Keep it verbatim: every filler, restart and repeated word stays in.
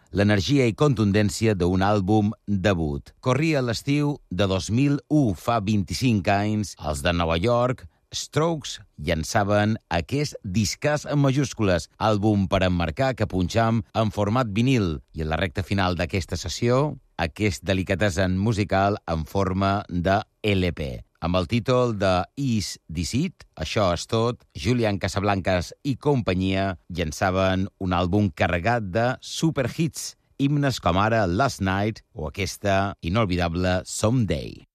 l'energia i contundència d'un àlbum debut. Corria l'estiu de dos mil u, fa vint-i-cinc anys, els de Nova York, Strokes, llançaven aquest discàs en majúscules, àlbum per emmarcar que punxam en format vinil, i en la recta final d'aquesta sessió, aquest delicatesen musical en forma de L P. Amb el títol de Is This It? Això és tot. Julian Casablancas i companyia llançaven un àlbum carregat de superhits, himnes com ara Last Night o aquesta inolvidable Someday.